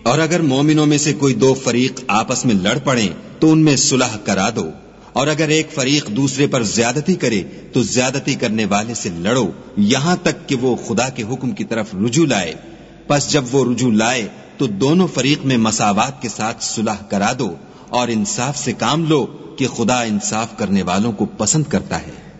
और अगर मोमिनों में से कोई दो फरीक आपस में लड़ पड़े तो उनमें सुलह करा दो, और अगर एक फरीक दूसरे पर ज्यादती करे तो ज्यादती करने वाले से लड़ो, यहां तक कि वो खुदा के हुक्म की तरफ रुजू लाए। बस जब वो रुजू लाए तो दोनों फरीक में मसावात के साथ सुलह करा दो और इंसाफ से काम लो कि खुदा इंसाफ करने वालों को पसंद करता है।